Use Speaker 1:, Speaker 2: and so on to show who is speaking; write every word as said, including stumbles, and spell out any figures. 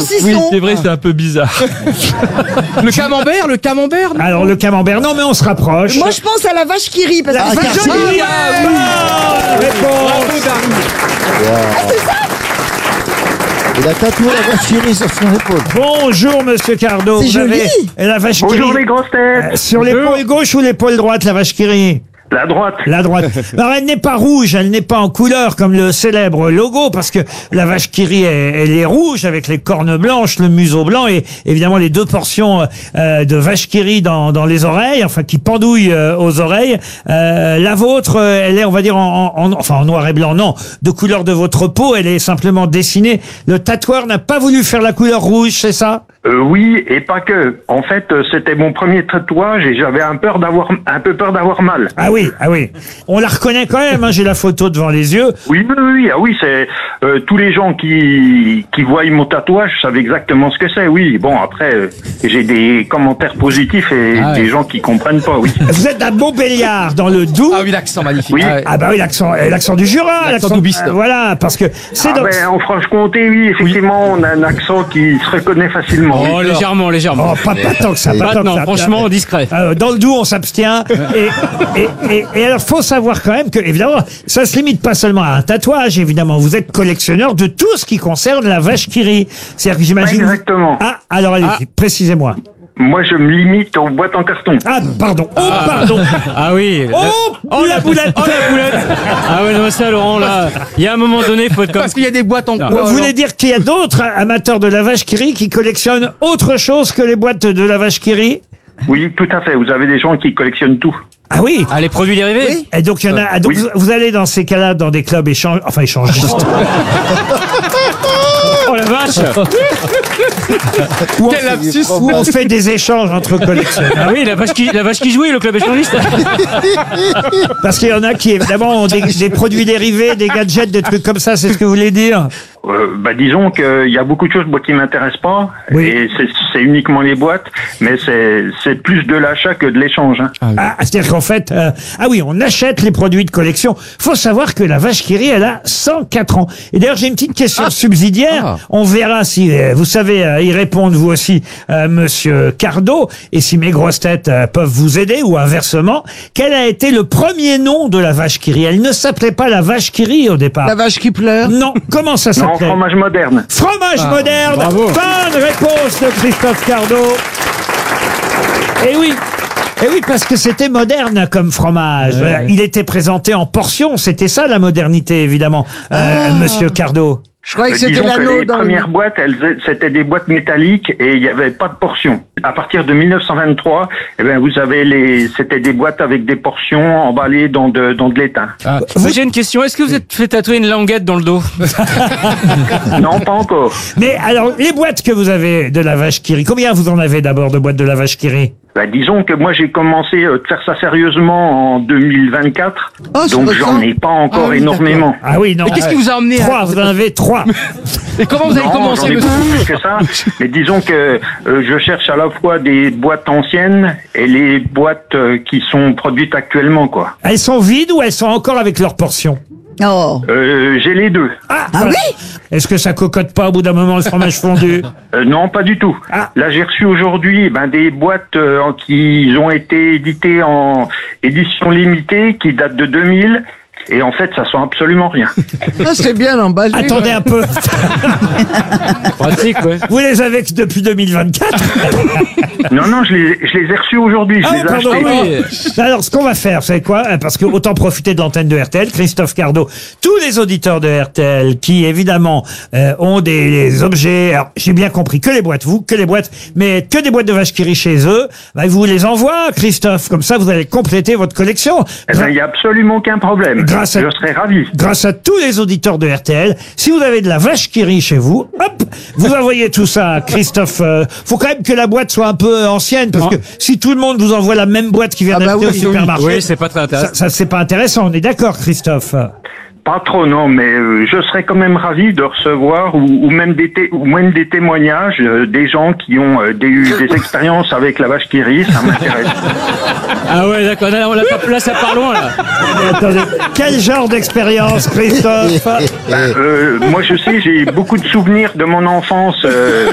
Speaker 1: saucisson.
Speaker 2: Oui, c'est vrai, c'est un peu bizarre.
Speaker 3: Le camembert, le camembert. non
Speaker 4: Alors le camembert, non mais on se rapproche.
Speaker 1: Moi, je pense à la vache qui rit, parce
Speaker 4: La
Speaker 1: que c'est
Speaker 4: vache
Speaker 1: joli.
Speaker 4: qui rit. Bonne réponse.
Speaker 5: Il a tatoué la vache qui rit sur son épaule.
Speaker 4: Bonjour Monsieur Cardo.
Speaker 1: C'est
Speaker 4: Vous
Speaker 1: joli.
Speaker 4: avez la vache qui
Speaker 6: Bonjour
Speaker 4: rit
Speaker 6: les grosses têtes.
Speaker 4: euh, sur l'épaule gauche ou l'épaule droite, la vache qui rit?
Speaker 6: La droite.
Speaker 4: La droite. Alors elle n'est pas rouge, elle n'est pas en couleur comme le célèbre logo, parce que la vache qui rit, elle, elle est rouge avec les cornes blanches, le museau blanc et évidemment les deux portions euh, de vache qui rit dans, dans les oreilles, enfin qui pendouillent euh, aux oreilles. Euh, la vôtre, euh, elle est, on va dire, en, en, en- enfin en noir et blanc, non, de couleur de votre peau, elle est simplement dessinée. Le tatoueur n'a pas voulu faire la couleur rouge, c'est ça?
Speaker 6: Euh, oui, et pas que. En fait, euh, c'était mon premier tatouage et j'avais un peur d'avoir, un peu peur d'avoir mal.
Speaker 4: Ah oui, ah oui. On la reconnaît quand même, hein, j'ai la photo devant les yeux.
Speaker 6: Oui, oui, oui, ah oui, c'est euh, tous les gens qui qui voient mon tatouage savent exactement ce que c'est. Oui, bon après, euh, j'ai des commentaires positifs et
Speaker 3: Ah ouais.
Speaker 6: des gens qui comprennent pas. Oui.
Speaker 4: Vous êtes à Montbéliard, dans le Doubs.
Speaker 3: Ah oui, l'accent magnifique.
Speaker 6: Oui.
Speaker 3: Ah ouais.
Speaker 4: Ah bah oui, l'accent, euh, l'accent du Jura,
Speaker 3: L'accent doubiste.
Speaker 4: euh, voilà, parce que c'est
Speaker 6: Ah
Speaker 4: dans...
Speaker 6: ben, en Franche-Comté, oui, effectivement, on a un accent qui se reconnaît facilement.
Speaker 2: Oh,
Speaker 6: oui.
Speaker 2: légèrement, légèrement.
Speaker 4: Oh, pas, pas tant que ça, pas,
Speaker 2: Pas-
Speaker 4: tant
Speaker 2: non,
Speaker 4: que ça.
Speaker 2: franchement, discret.
Speaker 4: Euh, dans le Doubs, on s'abstient. Et, et, et, et alors, faut savoir quand même que, évidemment, ça se limite pas seulement à un tatouage, évidemment. Vous êtes collectionneur de tout ce qui concerne la vache qui rit. C'est-à-dire que j'imagine...
Speaker 6: Exactement.
Speaker 4: Ah, alors allez,
Speaker 2: Ah.
Speaker 4: précisez-moi.
Speaker 6: Moi, je me limite aux boîtes en carton.
Speaker 4: Ah, pardon. Oh, pardon.
Speaker 2: Ah oui.
Speaker 4: Oh, la boulette.
Speaker 2: Oh, la boulette. Ah ouais, non, ça, Laurent, là, il y a un moment donné, il faut être comme...
Speaker 3: Parce qu'il y a des boîtes en
Speaker 2: Non.
Speaker 3: quoi
Speaker 4: Vous voulez dire qu'il y a d'autres amateurs de la vache qui rit qui collectionnent autre chose que les boîtes de la vache qui rit?
Speaker 6: Oui, tout à fait. Vous avez des gens qui collectionnent tout.
Speaker 4: Ah oui.
Speaker 2: Ah, les produits dérivés.
Speaker 4: Et donc, il y en a. ah, donc
Speaker 6: Oui.
Speaker 4: vous, vous allez dans ces cas-là dans des clubs échange, enfin échangistes.
Speaker 2: Oh la vache.
Speaker 4: où, on,
Speaker 3: Quel lapsus.
Speaker 4: où on fait des échanges entre collectionneurs.
Speaker 2: Ah oui, la vache qui, la vache qui jouait, le club échangiste.
Speaker 4: Parce qu'il y en a qui, évidemment, ont des, des produits dérivés, des gadgets, des trucs comme ça, c'est ce que vous voulez dire?
Speaker 6: Euh, bah, disons qu'il y a beaucoup de choses moi, qui m'intéressent pas,
Speaker 4: Oui.
Speaker 6: et c'est- c'est uniquement les boîtes, mais c'est c'est plus de l'achat que de l'échange. Hein.
Speaker 4: Ah, c'est-à-dire qu'en fait, euh, ah oui, on achète les produits de collection. Faut savoir que la vache qui rit, elle a cent quatre ans. Et d'ailleurs, j'ai une petite question subsidiaire.
Speaker 3: Ah.
Speaker 4: On verra si euh, vous savez euh, y répondre vous aussi, euh, Monsieur Cardo, et si mes grosses têtes euh, peuvent vous aider ou inversement. Quel a été le premier nom de la vache qui rit? Elle ne s'appelait pas la vache qui rit au départ.
Speaker 1: La vache qui pleure.
Speaker 4: Non, comment ça
Speaker 6: Non,
Speaker 4: s'appelait?
Speaker 6: fromage moderne.
Speaker 4: Fromage moderne.
Speaker 2: bravo.
Speaker 4: Bonne réponse de Christophe Cardo. Eh oui. Eh oui, parce que c'était moderne comme fromage. Voilà, il était présenté en portions. C'était ça la modernité, évidemment, euh, Monsieur Cardo.
Speaker 1: Je croyais que
Speaker 6: Euh,
Speaker 1: c'était
Speaker 6: disons que
Speaker 1: l'anneau
Speaker 6: les
Speaker 1: dans le...
Speaker 6: premières boîtes, elles, c'était des boîtes métalliques et il n'y avait pas de portions. À partir de mille neuf cent vingt-trois, eh ben vous avez les, c'était des boîtes avec des portions emballées dans de dans de l'étain.
Speaker 2: Ah. J'ai une question. Est-ce que vous êtes fait tatouer une languette dans le dos?
Speaker 6: Non, pas encore.
Speaker 4: Mais alors, les boîtes que vous avez de la vache qui rit, combien vous en avez d'abord de boîtes de la vache qui rit?
Speaker 6: Bah, disons que moi j'ai commencé à faire ça sérieusement en deux mille vingt-quatre,
Speaker 1: Oh, c'est
Speaker 6: donc
Speaker 1: récent.
Speaker 6: j'en ai pas encore
Speaker 1: Ah oui,
Speaker 6: énormément.
Speaker 4: Ah oui, non.
Speaker 3: Mais qu'est-ce qui vous a emmené à-
Speaker 4: Trois, vous en avez trois.
Speaker 3: Et comment vous avez
Speaker 6: Non,
Speaker 3: commencé,
Speaker 6: j'en ai
Speaker 3: monsieur
Speaker 6: beaucoup plus que ça. Mais disons que euh, je cherche à la fois des boîtes anciennes et les boîtes euh, qui sont produites actuellement, quoi.
Speaker 4: Elles sont vides ou elles sont encore avec leurs portions?
Speaker 1: Oh.
Speaker 6: Euh, j'ai les deux.
Speaker 4: Ah,
Speaker 1: Ah
Speaker 4: voilà.
Speaker 1: oui?
Speaker 4: Est-ce que ça cocotte pas au bout d'un moment le fromage fondu?
Speaker 6: Euh, non, pas du tout.
Speaker 4: Ah.
Speaker 6: Là, j'ai reçu aujourd'hui ben, des boîtes euh, qui ont été éditées en édition limitée, qui datent de deux mille. Et en fait, ça sent absolument rien.
Speaker 1: Ah, c'est bien emballé.
Speaker 4: Attendez un peu.
Speaker 2: Pratique, ouais.
Speaker 4: Vous les avez que depuis deux mille vingt-quatre?
Speaker 6: Non, non, je les, je les ai reçus aujourd'hui. Je
Speaker 4: Ah,
Speaker 6: les ai
Speaker 4: pardon,
Speaker 6: achetés.
Speaker 4: oui. Alors, ce qu'on va faire, c'est quoi? Parce que autant profiter de l'antenne de R T L, Christophe Cardo, tous les auditeurs de R T L qui, évidemment, euh, ont des, des objets, alors, j'ai bien compris, que les boîtes, vous, que les boîtes, mais que des boîtes de vache qui rit chez eux, bah, vous les envoient, Christophe, comme ça, vous allez compléter votre collection.
Speaker 6: Eh ben, il n'y a absolument aucun problème.
Speaker 4: Grâce à-
Speaker 6: Je serais ravi.
Speaker 4: Grâce à tous les auditeurs de R T L, si vous avez de la vache qui rit chez vous, hop, vous envoyez tout ça à Christophe. Euh, faut quand même que la boîte soit un peu ancienne, parce que si tout le monde vous envoie la même boîte qui vient
Speaker 1: Ah bah
Speaker 4: d'acheter
Speaker 1: oui,
Speaker 4: au supermarché,
Speaker 2: Oui, c'est pas très
Speaker 4: ça,
Speaker 2: intéressant.
Speaker 4: ça c'est pas intéressant. On est d'accord, Christophe?
Speaker 6: Pas trop, non, mais euh, je serais quand même ravi de recevoir ou, ou même des té- ou même des témoignages euh, des gens qui ont euh, des, eu des expériences avec la vache qui rit. Ça m'intéresse.
Speaker 2: Ah ouais, d'accord. Là, là, là, ça part loin, là.
Speaker 4: Mais attendez, quel genre d'expérience, Christophe?
Speaker 6: Euh, moi, je sais, j'ai beaucoup de souvenirs de mon enfance. euh,